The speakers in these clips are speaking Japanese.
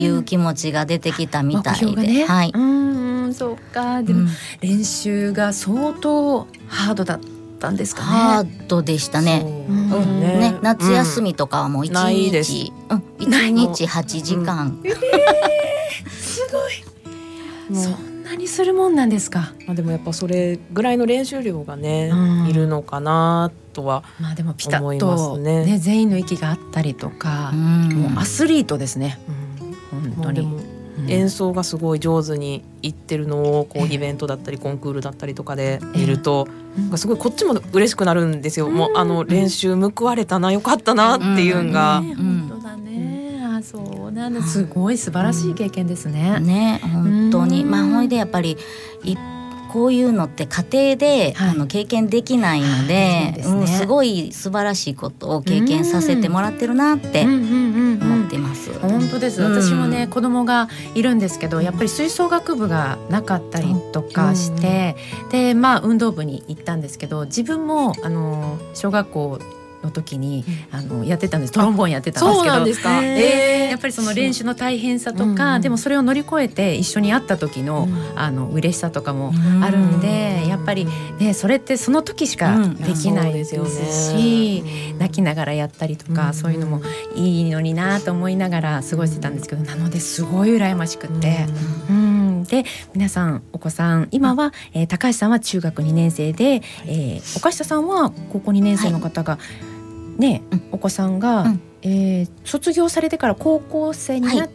いう気持ちが出てきたみたいで、 目標がね、 はい、 そうか。でも、練習が相当ハードだったんですかね。 ハードでしたね。ね、夏休みとかはもう1日、1日8時間、 すごい。そんなにするもんなんですか。 でもやっぱそれぐらいの練習量がね、いるのかなとはでもピタ思いッと、 ますね。 全員の息があったりとか、もうアスリートですね。本当に。 でも演奏がすごい上手にいってるのをこうイベントだったりコンクールだったりとかで見ると、すごいこっちも嬉しくなるんですよ。もう練習報われたな、よかったなっていうのが、 本当だね。そうなんです。すごい素晴らしい経験ですね。 ね、本当に。ほいでやっぱりこういうのって家庭で、経験できないので、すごい素晴らしいことを経験させてもらってるなって思ってます。 本当です。私もね、子供がいるんですけど、やっぱり吹奏楽部がなかったりとかして、で運動部に行ったんですけど、自分も小学校の時にやってたんです。トロンボーンやってたんですけど、 そうなんですか。 やっぱりその練習の大変さとか、でもそれを乗り越えて一緒に会った時の嬉しさとかもあるんで、やっぱりね、それってその時しかできないですし、泣きながらやったりとか、そういうのもいいのになと思いながら過ごしてたんですけど、なのですごい羨ましくって、で皆さんお子さん今は、高橋さんは中学2年生で、岡下さんは高校2年生の方が、ね、お子さんが、卒業されてから高校生になって、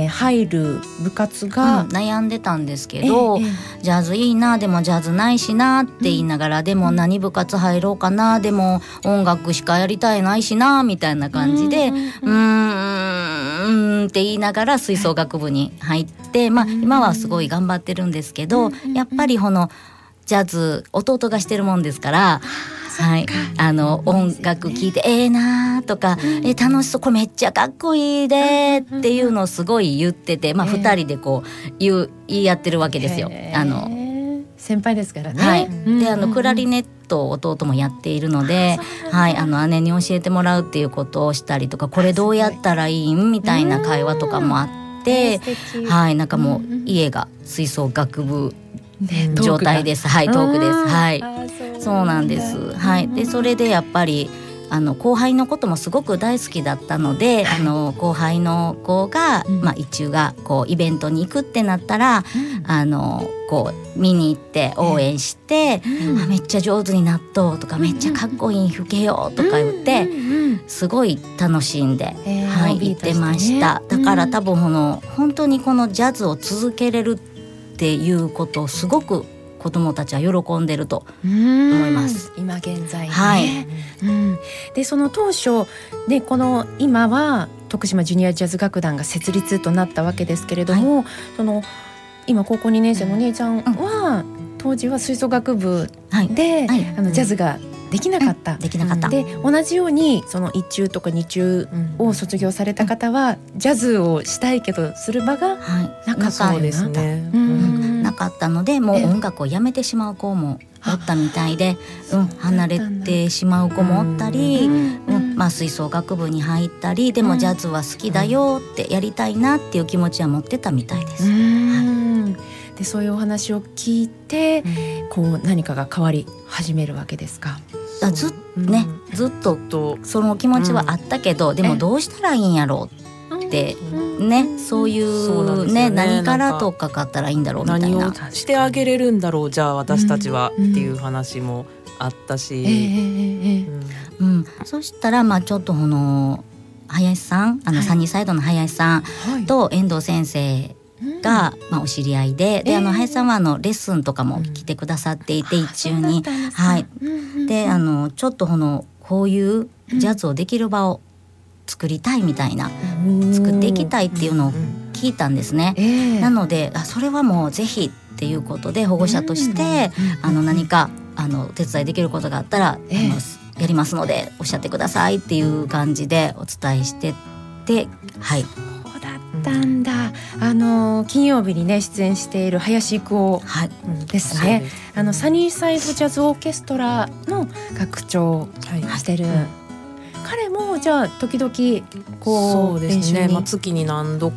入る部活が、 悩んでたんですけど、ジャズいいな、でもジャズないしなって言いながら、でも何部活入ろうかな、でも音楽しかやりたいないしなみたいな感じで、って言いながら吹奏楽部に入って、今はすごい頑張ってるんですけど、やっぱりジャズ弟がしてるもんですから、音楽聴いてなとか、楽しそう、これめっちゃかっこいいでっていうのをすごい言ってて、2人でこう言い合ってるわけですよ。 先輩ですからね。 でクラリネットを弟もやっているので、姉に教えてもらうっていうことをしたりとか、これどうやったらいいんみたいな会話とかもあって、なんかもう家が吹奏楽部状態です。トークです。そうなんです。でそれでやっぱり後輩のこともすごく大好きだったので、後輩の子が、一中がこうイベントに行くってなったら、こう見に行って応援して、めっちゃ上手になっとうとか、めっちゃかっこいい吹けよとか言って、すごい楽しんで、行ってました。だから多分本当にこのジャズを続けれるっていうことをすごく子どもたちは喜んでると思います。 今現在ね。でその当初ね、この今は徳島ジュニアジャズ楽団が設立となったわけですけれども、今高校2年生のお兄ちゃんは、当時は吹奏楽部で、ジャズができなかった、で同じようにその1中とか2中を卒業された方は、ジャズをしたいけどする場がなかったよな、 なかったので、もう音楽をやめてしまう子もおったみたいで、離れてしまう子もおったり、吹奏楽部に入ったり、でもジャズは好きだよって、やりたいなっていう気持ちは持ってたみたいです。 でそういうお話を聞いて、こう何かが変わり始めるわけですか。 ずっとその気持ちはあったけど、でもどうしたらいいんやろうってね、そういうね、何からとかかったらいいんだろうみたいな、 何をしてあげれるんだろう、じゃあ私たちはっていう話もあったし、 そしたらちょっと林さん、サニーサイドの林さんと遠藤先生が、お知り合いで、林さんはレッスンとかも来てくださっていて、一中にでちょっとこういうジャズをできる場を作りたいみたいな、作っていきたいっていうのを聞いたんですね。なのでそれはもうぜひっていうことで、保護者として何か手伝いできることがあったら、やりますのでおっしゃってくださいっていう感じでお伝えしてって、 そうだったんだ。金曜日にね出演している林育夫ですね。サニーサイドジャズオーケストラの学長をしてる、彼もじゃあ時々こうそうですね、 練習に月に何度